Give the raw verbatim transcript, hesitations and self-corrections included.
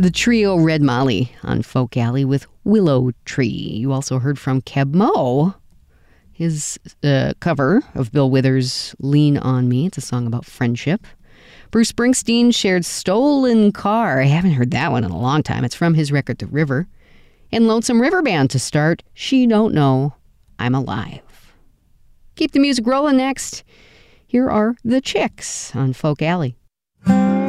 The trio Red Molly on Folk Alley with Willow Tree. You also heard from Keb Mo, his uh, cover of Bill Withers' Lean on Me. It's a song about friendship. Bruce Springsteen shared Stolen Car. I haven't heard that one in a long time. It's from his record The River. And Lonesome River Band to start, She Don't Know I'm Alive. Keep the music rolling next. Here are The Chicks on Folk Alley.